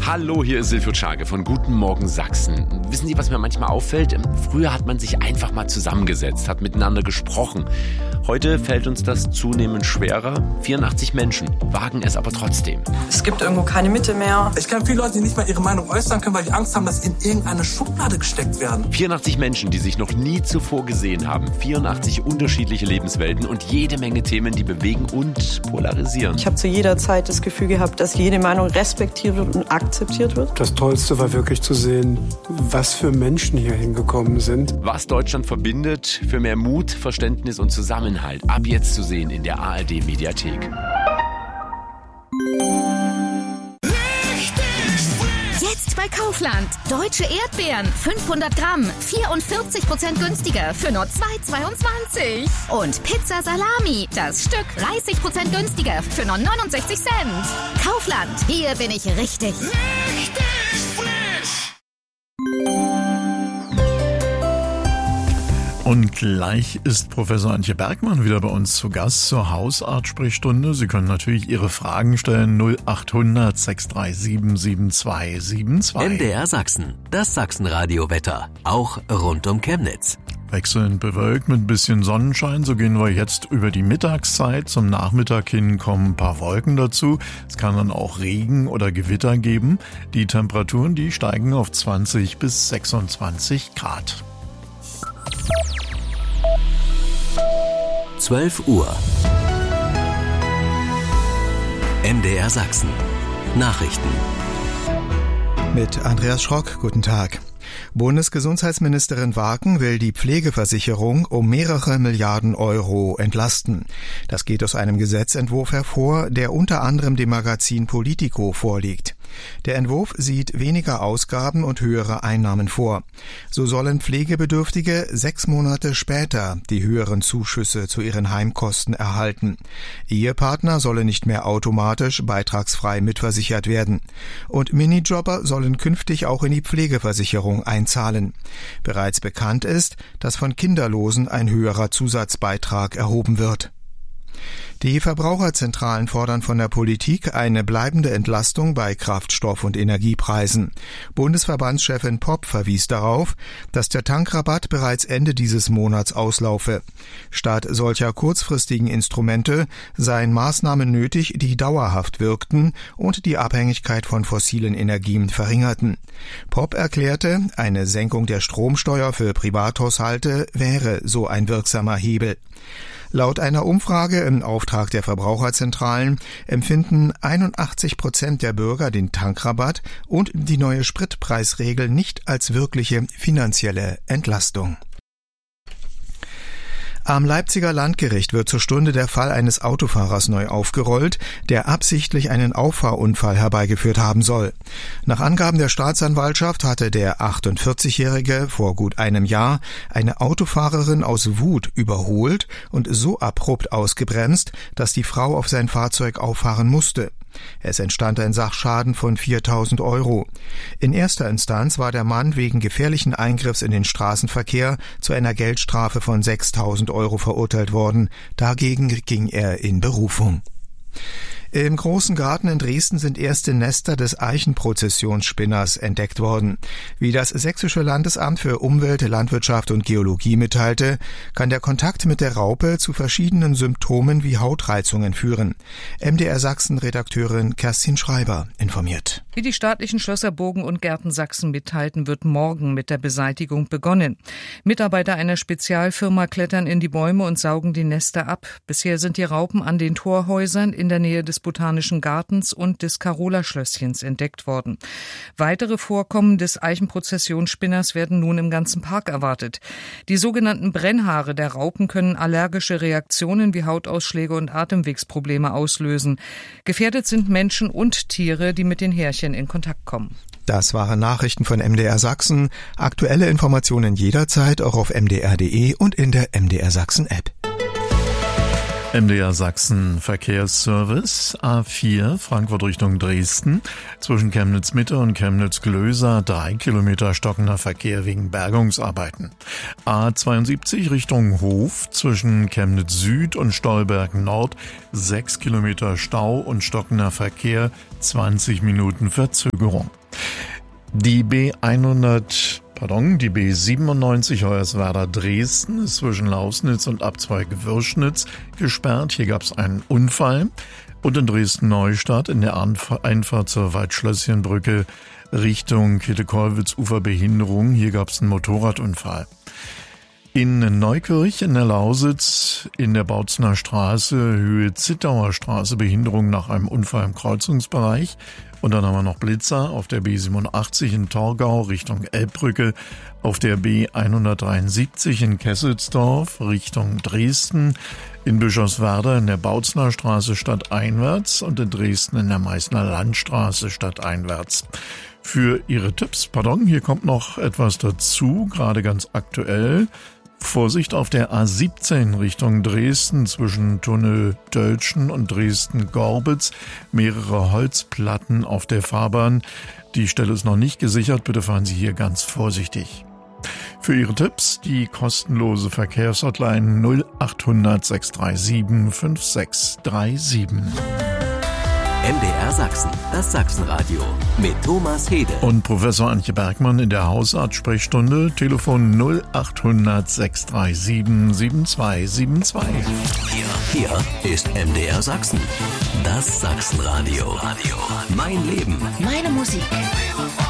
Hallo, hier ist Silvio Czage von Guten Morgen Sachsen. Wissen Sie, was mir manchmal auffällt? Früher hat man sich einfach mal zusammengesetzt, hat miteinander gesprochen. Heute fällt uns das zunehmend schwerer. 84 Menschen wagen es aber trotzdem. Es gibt irgendwo keine Mitte mehr. Ich kenne viele Leute, die nicht mal ihre Meinung äußern können, weil die Angst haben, dass sie in irgendeine Schublade gesteckt werden. 84 Menschen, die sich noch nie zuvor gesehen haben. 84 unterschiedliche Lebenswelten und jede Menge Themen, die bewegen und polarisieren. Ich habe zu jeder Zeit das Gefühl gehabt, dass jede Meinung respektiert wird und akzeptiert wird. Das Tollste war wirklich zu sehen, was für Menschen hier hingekommen sind. Was Deutschland verbindet, für mehr Mut, Verständnis und Zusammenhalt. Ab jetzt zu sehen in der ARD-Mediathek. Jetzt bei Kaufland. Deutsche Erdbeeren, 500 Gramm, 44% günstiger für nur 2,22. Und Pizza Salami, das Stück 30% günstiger für nur 69 Cent. Kaufland, hier bin ich richtig. Und gleich ist Professor Antje Bergmann wieder bei uns zu Gast zur Hausarzt-Sprechstunde. Sie können natürlich Ihre Fragen stellen, 0800 637 7272. MDR Sachsen, das Sachsenradio-Wetter, auch rund um Chemnitz. Wechselnd bewölkt mit ein bisschen Sonnenschein, so gehen wir jetzt über die Mittagszeit. Zum Nachmittag hin kommen ein paar Wolken dazu. Es kann dann auch Regen oder Gewitter geben. Die Temperaturen, die steigen auf 20 bis 26 Grad. 12 Uhr. MDR Sachsen. Nachrichten. Mit Andreas Schrock, guten Tag. Bundesgesundheitsministerin Waken will die Pflegeversicherung um mehrere Milliarden Euro entlasten. Das geht aus einem Gesetzentwurf hervor, der unter anderem dem Magazin Politico vorliegt. Der Entwurf sieht weniger Ausgaben und höhere Einnahmen vor. So sollen Pflegebedürftige 6 Monate später die höheren Zuschüsse zu ihren Heimkosten erhalten. Ehepartner sollen nicht mehr automatisch beitragsfrei mitversichert werden. Und Minijobber sollen künftig auch in die Pflegeversicherung einzahlen. Bereits bekannt ist, dass von Kinderlosen ein höherer Zusatzbeitrag erhoben wird. Die Verbraucherzentralen fordern von der Politik eine bleibende Entlastung bei Kraftstoff- und Energiepreisen. Bundesverbandschefin Popp verwies darauf, dass der Tankrabatt bereits Ende dieses Monats auslaufe. Statt solcher kurzfristigen Instrumente seien Maßnahmen nötig, die dauerhaft wirkten und die Abhängigkeit von fossilen Energien verringerten. Popp erklärte, eine Senkung der Stromsteuer für Privathaushalte wäre so ein wirksamer Hebel. Laut einer Umfrage im Auftrag der Verbraucherzentralen empfinden 81% der Bürger den Tankrabatt und die neue Spritpreisregel nicht als wirkliche finanzielle Entlastung. Am Leipziger Landgericht wird zur Stunde der Fall eines Autofahrers neu aufgerollt, der absichtlich einen Auffahrunfall herbeigeführt haben soll. Nach Angaben der Staatsanwaltschaft hatte der 48-Jährige vor gut einem Jahr eine Autofahrerin aus Wut überholt und so abrupt ausgebremst, dass die Frau auf sein Fahrzeug auffahren musste. Es entstand ein Sachschaden von 4.000 Euro. In erster Instanz war der Mann wegen gefährlichen Eingriffs in den Straßenverkehr zu einer Geldstrafe von 6.000 Euro verurteilt worden. Dagegen ging er in Berufung. Im Großen Garten in Dresden sind erste Nester des Eichenprozessionsspinners entdeckt worden. Wie das Sächsische Landesamt für Umwelt, Landwirtschaft und Geologie mitteilte, kann der Kontakt mit der Raupe zu verschiedenen Symptomen wie Hautreizungen führen. MDR Sachsen-Redakteurin Kerstin Schreiber informiert. Wie die staatlichen Schlösser, Burgen und Gärten Sachsen mitteilten, wird morgen mit der Beseitigung begonnen. Mitarbeiter einer Spezialfirma klettern in die Bäume und saugen die Nester ab. Bisher sind die Raupen an den Torhäusern in der Nähe des Botanischen Gartens und des Carola-Schlösschens entdeckt worden. Weitere Vorkommen des Eichenprozessionsspinners werden nun im ganzen Park erwartet. Die sogenannten Brennhaare der Raupen können allergische Reaktionen wie Hautausschläge und Atemwegsprobleme auslösen. Gefährdet sind Menschen und Tiere, die mit den Härchen in Kontakt kommen. Das waren Nachrichten von MDR Sachsen. Aktuelle Informationen jederzeit auch auf mdr.de und in der MDR Sachsen App. MDR Sachsen Verkehrsservice, A4 Frankfurt Richtung Dresden, zwischen Chemnitz Mitte und Chemnitz Glöser 3 Kilometer stockender Verkehr wegen Bergungsarbeiten. A72 Richtung Hof, zwischen Chemnitz Süd und Stolberg Nord 6 Kilometer Stau und stockender Verkehr, 20 Minuten Verzögerung. Die B97 Hoyerswerda Dresden ist zwischen Lausnitz und Abzweig Würschnitz gesperrt. Hier gab es einen Unfall. Und in Dresden-Neustadt in der Einfahrt zur Waldschlösschenbrücke Richtung Käthe-Kollwitz-Ufer Behinderung. Hier gab es einen Motorradunfall. In Neukirch in der Lausitz in der Bautzener Straße, Höhe Zittauer Straße, Behinderung nach einem Unfall im Kreuzungsbereich. Und dann haben wir noch Blitzer auf der B87 in Torgau Richtung Elbbrücke, auf der B173 in Kesselsdorf Richtung Dresden, in Bischofswerda in der Bautzener Straße stadteinwärts und in Dresden in der Meißner Landstraße stadteinwärts. Für Ihre Tipps, hier kommt noch etwas dazu, gerade ganz aktuell. Vorsicht auf der A17 Richtung Dresden zwischen Tunnel Dölschen und Dresden-Gorbitz. Mehrere Holzplatten auf der Fahrbahn. Die Stelle ist noch nicht gesichert. Bitte fahren Sie hier ganz vorsichtig. Für Ihre Tipps die kostenlose Verkehrshotline 0800 637 5637. MDR Sachsen, das Sachsenradio mit Thomas Hede und Professor Antje Bergmann in der Hausarzt-Sprechstunde. Telefon 0800 637 7272. Hier ist MDR Sachsen, das Sachsenradio. Mein Leben, meine Musik.